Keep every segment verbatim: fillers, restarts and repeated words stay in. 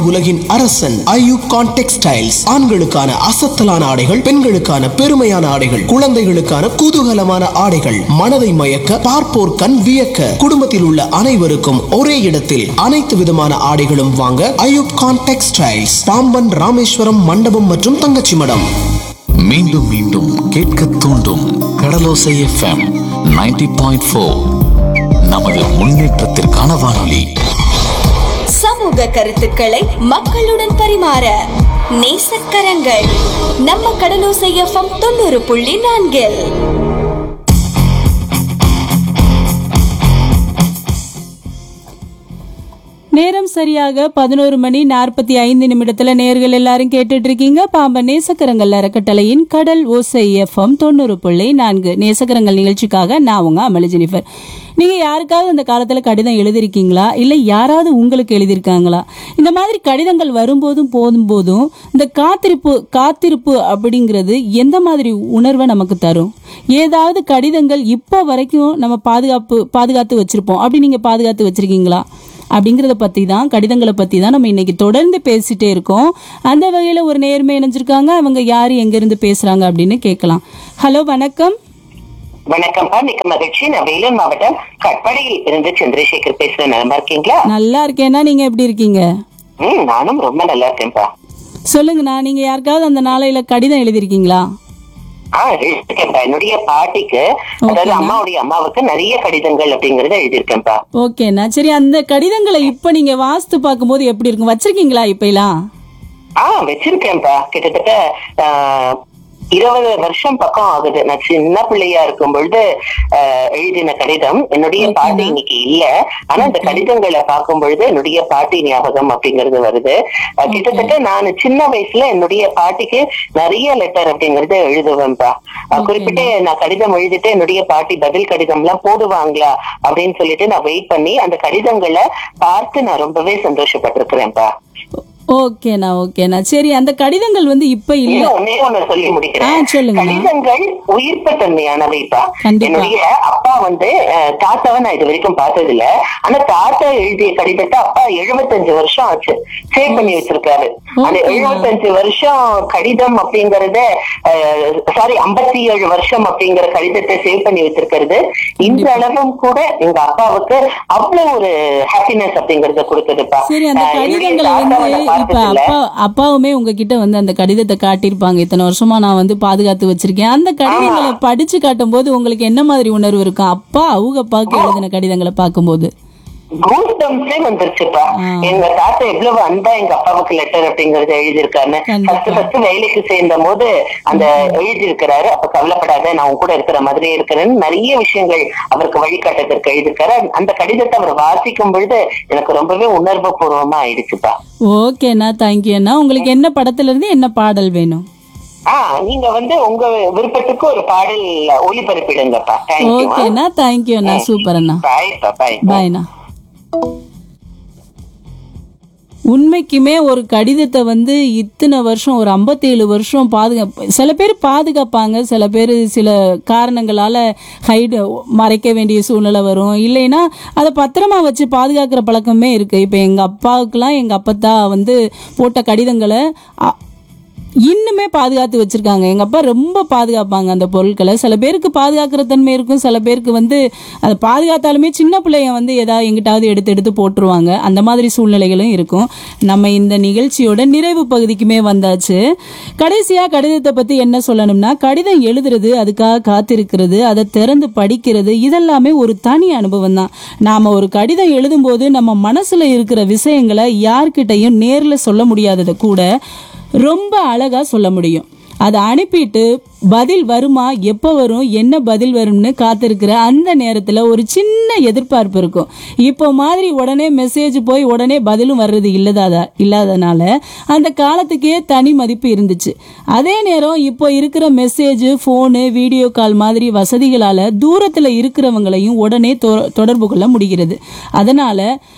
உலகின் அரசன் ஐயூப் கான் டெக்ஸ்டைல்ஸ். ஆண்களுக்கான அசத்தலான ஆடைகள், பெண்களுக்கான பெருமையான ஆடைகள், குழந்தைகளுக்கான குதூகலமான ஆடைகள், மனதை மயக்க பார்ப்போர் கண் வியக்க, குடும்பத்தில் உள்ள அனைவருக்கும் ஒரே இடத்தில் அனைத்து விதமான ஆடைகளும் வாங்க ஐயூப் கான் டெக்ஸ்டைல்ஸ், பாம்பன், ராமேஸ்வரம், மண்டபம் மற்றும் தங்கச்சி மடம். மீண்டும் மீண்டும் கேட்க தூண்டும் கடலோசை எஃப்எம் நைன்டி பாயிண்ட் ஃபோர். நமது முன்னேற்றத்திற்கான வானொலி. சமூக கருத்துக்களை மக்களுடன் பரிமாற நேசக்கரங்கள் நம்ம கடலோசை எஃப்எம் தொண்ணூறு புள்ளி நான்கில். நேரம் சரியாக பதினோரு மணி நாற்பத்தி ஐந்து நிமிடத்துல நேர்கள் எல்லாரும் கேட்டுட்டு இருக்கீங்க பாம்பன் நேசக்கரங்கள் அறக்கட்டளையின் கடல் ஓசை எஃப்எம் தொண்ணூறு புள்ளி நான்கு நேசக்கரங்கள் நிகழ்ச்சிக்காக நான் உங்க அமளி ஜெனிஃபர். நீங்க யாருக்காவது அந்த காலத்துல கடிதம் எழுதிருக்கீங்களா, இல்ல யாராவது உங்களுக்கு எழுதியிருக்காங்களா? இந்த மாதிரி கடிதங்கள் வரும்போதும் போதும் போதும் இந்த காத்திருப்பு காத்திருப்பு அப்படிங்கிறது எந்த மாதிரி உணர்வை நமக்கு தரும்? ஏதாவது கடிதங்கள் இப்ப வரைக்கும் நம்ம பாதுகாப்பு பாதுகாத்து வச்சிருப்போம், அப்படி நீங்க பாதுகாத்து வச்சிருக்கீங்களா அப்படிங்கறத பத்தி தான், கடிதங்களை பத்தி தான் நம்ம இன்னைக்கு தொடர்ந்து பேசிட்டே இருக்கோம். அந்த வகையில ஒரு நேர்மை இணைஞ்சிருக்காங்க. அவங்க யாரு, எங்க இருந்து பேசுறாங்க அப்படின்னு கேட்கலாம். ஹலோ, வணக்கம். வணக்கம்ப்பா, மிக்க மகிழ்ச்சி. நான் வேலூர் மாவட்டம் கட்பாடியில் இருந்து சந்திரசேகர் பேசுறேன். நல்லா இருக்கீங்களா? நல்லா இருக்கேன்னா, நீங்க எப்படி இருக்கீங்க? ம், நானும் ரொம்ப நல்லா இருக்கேன்ப்பா. சொல்லுங்கண்ணா, நீங்க யாருக்காவது அந்த நாளையில கடிதம் எழுதிருக்கீங்களா? ஆஹ் எழுதிருக்கேன்ப்பா. என்னுடைய பாட்டிக்கு, அதாவது அம்மாவுடைய அம்மாவுக்கு நிறைய கடிதங்கள் அப்படிங்கறத எழுதிருக்கேன்ப்பா. ஓகேண்ணா, சரி. அந்த கடிதங்களை இப்ப நீங்க வாசித்து பார்க்கும் போது எப்படி இருக்கும்? வச்சிருக்கீங்களா இப்ப எல்லாம்? ஆஹ் வச்சிருக்கேன்ப்பா. கிட்டத்தட்ட ஆஹ் இருபது வருஷம் பக்கம் ஆகுது. நான் சின்ன பிள்ளையா இருக்கும் பொழுது அஹ் எழுதின கடிதம். என்னுடைய பாட்டி இன்னைக்கு இல்ல, ஆனா அந்த கடிதங்களை பார்க்கும் பொழுது என்னுடைய பாட்டி ஞாபகம் அப்படிங்கிறது வருது. கிட்டத்தட்ட நான் சின்ன வயசுல என்னுடைய பாட்டிக்கு நிறைய லெட்டர் அப்படிங்கறது எழுதுவேன்ப்பா. குறிப்பிட்டு நான் கடிதம் எழுதிட்டு என்னுடைய பாட்டி பதில் கடிதம் எல்லாம் போடுவாங்களா அப்படின்னு சொல்லிட்டு நான் வெயிட் பண்ணி அந்த கடிதங்களை பார்த்து நான் ரொம்பவே சந்தோஷப்பட்டிருக்கிறேன்ப்பா. ஓகேண்ணா, ஓகேண்ணா, சரி. அந்த கடிதங்கள் வந்து இப்ப இல்ல. ஒன்னே ஒண்ணு சொல்லி முடிக்கிறேன். கடிதங்கள் உயிர்ப்பு தன்மையானவைப்பா. என்னுடைய அப்பா வந்து தாத்தாவை நான் இது வரைக்கும் பார்த்தது இல்ல, ஆனா தாத்தா எழுதிய கடிதத்தை அப்பா எழுபத்தஞ்சு வருஷம் ஆச்சு சேவ் பண்ணி வச்சிருக்காரு. அந்த எழுபத்தஞ்சு வருஷம் கடிதம் அப்படிங்கறத, சாரி ஐம்பத்தி ஏழு வருஷம் அப்படிங்கிற கடிதத்தை சேவ் பண்ணி வச்சிருக்கிறது இந்த அளவும் கூட எங்க அப்பாவுக்கு அவ்வளவு ஒரு ஹாப்பினஸ் அப்படிங்கறத கொடுத்ததுப்பா. இப்ப அப்பா அப்பாவுமே உங்ககிட்ட வந்து அந்த கடிதத்தை காட்டியிருப்பாங்க, இத்தனை வருஷமா நான் வந்து பாதுகாத்து வச்சிருக்கேன். அந்த கடிதங்களை படிச்சு காட்டும் போது உங்களுக்கு என்ன மாதிரி உணர்வு இருக்கும்? அப்பா அவங்க அப்பாவுக்கு எழுதின கடிதங்களை பார்க்கும்போது கூஸ்டம்ஸே வந்துருச்சுப்பா. எங்க தாத்தா எவ்வளவு அன்பா எங்க அப்பாவுக்கு லெட்டர் அப்படிங்கறத எழுதியிருக்காரு. ஃபர்ஸ்ட் ஃபர்ஸ்ட் வேலைக்கு சேர்ந்த போது அந்த எழுதியிருக்கிறாரு. அப்ப கவலைப்படாத, நான் உன் கூட இருக்கிற மாதிரியே இருக்கிறேன்னு நிறைய விஷயங்கள் அவருக்கு வழிகாட்டுறதுக்கு எழுதியிருக்காரு. அந்த கடிதத்தை அவர் வாசிக்கும் பொழுது எனக்கு ரொம்பவே உணர்வு பூர்வமா ஆயிடுச்சுப்பா. ஓகேண்ணா, தேங்க்யூண்ணா. உங்களுக்கு என்ன படத்துல இருந்து என்ன பாடல் வேணும்? ஆஹ் நீங்க வந்து உங்க விருப்பத்துக்கு ஒரு பாடல் ஒளிபரப்பிடுங்கப்பா. ஓகேண்ணா, தேங்க்யூண்ணா. சூப்பர் அண்ணா. பாய்ப்பா. பாய். பாய்ண்ணா. உண்மைக்குமே ஒரு கடிதத்தை வந்து இத்தனை வருஷம், ஒரு ஐம்பத்தேழு வருஷம் பாதுகாப்பு, சில பேர் பாதுகாப்பாங்க, சில பேர் சில காரணங்களால ஹைடு மறைக்க வேண்டிய சூழ்நிலை வரும். இல்லைன்னா அதை பத்திரமா வச்சு பாதுகாக்கிற பழக்கமே இருக்கு. இப்போ எங்க அப்பாவுக்குலாம் எங்க அப்பத்தா வந்து போட்ட கடிதங்களை இன்னுமே பாதுகாத்து வச்சிருக்காங்க. எங்க அப்பா ரொம்ப பாதுகாப்பாங்க அந்த பொருட்களை. சில பேருக்கு பாதுகாக்கிற தன்மை இருக்கும், சில பேருக்கு வந்து அதை பாதுகாத்தாலுமே சின்ன பிள்ளைய வந்து ஏதாவது எங்கிட்டாவது எடுத்து எடுத்து போட்டுருவாங்க. அந்த மாதிரி சூழ்நிலைகளும் இருக்கும். நம்ம இந்த நிகழ்ச்சியோட நிறைவு பகுதிக்குமே வந்தாச்சு. கடைசியா கடிதத்தை பத்தி என்ன சொல்லணும்னா, கடிதம் எழுதுறது, அதுக்காக காத்திருக்கிறது, அதை திறந்து படிக்கிறது, இதெல்லாமே ஒரு தனி அனுபவம் தான். நாம ஒரு கடிதம் எழுதும் போது நம்ம மனசுல இருக்கிற விஷயங்களை யார்கிட்டையும் நேர்ல சொல்ல முடியாததை கூட ரொம்ப அழகா சொல்ல முடியும். அதை அனுப்பிட்டு பதில் வருமா, எப்போ வரும், என்ன பதில் வரும்னு காத்திருக்கிற அந்த நேரத்தில் ஒரு சின்ன எதிர்பார்ப்பு இருக்கும். இப்போ மாதிரி உடனே மெசேஜ் போய் உடனே பதிலும் வர்றது இல்லதாதா இல்லாதனால அந்த காலத்துக்கே தனி மதிப்பு இருந்துச்சு. அதே நேரம் இப்போ இருக்கிற மெசேஜ், ஃபோனு, வீடியோ கால் மாதிரி வசதிகளால் தூரத்தில் இருக்கிறவங்களையும் உடனே தொடர்பு கொள்ள முடிகிறது. அதனால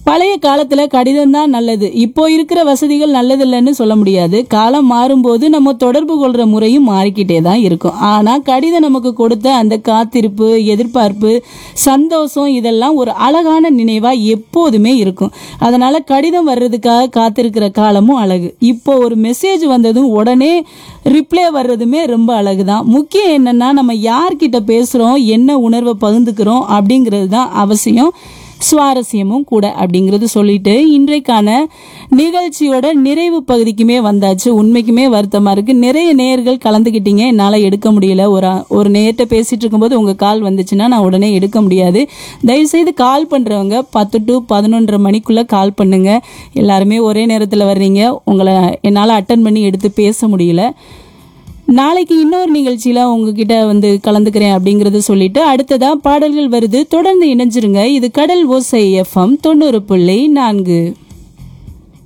பழைய காலத்துல கடிதம் தான் நல்லது. இப்போ இருக்கிற வசதிகள் நல்லது இல்லைன்னு சொல்ல முடியாது. காலம் மாறும்போது நம்ம தொடர்பு கொள்ற முறையும் மாறிக்கிட்டே தான் இருக்கும். ஆனா கடிதம் நமக்கு கொடுத்த அந்த காத்திருப்பு, எதிர்பார்ப்பு, சந்தோஷம் இதெல்லாம் ஒரு அழகான நினைவா எப்போதுமே இருக்கும். அதனால கடிதம் வர்றதுக்காக காத்திருக்கிற காலமும் அழகு. இப்போ ஒரு மெசேஜ் வந்ததும் உடனே ரிப்ளை வர்றதுமே ரொம்ப அழகுதான். முக்கியம் என்னன்னா நம்ம யார்கிட்ட பேசுறோம், என்ன உணர்வை பகிர்ந்துக்கிறோம் அப்படிங்கிறது தான் அவசியம், சுவாரஸ்யமும் கூட அப்படிங்கிறது சொல்லிட்டு இன்றைக்கான நிகழ்ச்சியோட நிறைவு பகுதிக்குமே வந்தாச்சு. உண்மைக்குமே வருத்தமா இருக்கு, நிறைய நேயர்கள் கலந்துக்கிட்டீங்க, என்னால் எடுக்க முடியல. ஒரு ஒரு நேர்கிட்ட பேசிட்டு இருக்கும்போது உங்க கால் வந்துச்சுன்னா நான் உடனே எடுக்க முடியாது. தயவுசெய்து கால் பண்றவங்க பத்து டு பதினொன்றரை மணிக்குள்ள கால் பண்ணுங்க. எல்லாருமே ஒரே நேரத்தில் வர்றீங்க, உங்களை என்னால் அட்டன் பண்ணி எடுத்து பேச முடியல. நாளைக்கு இன்னொரு நிகழ்ச்சியில உங்ககிட்ட வந்து கலந்துக்கிறேன் அப்படிங்கறது சொல்லிட்டு அடுத்ததா பாடல்கள் வருது. தொடர்ந்து இணைஞ்சிருங்க. இது கடல் ஓசை எஃப்எம் தொண்ணூறு புள்ளி நான்கு.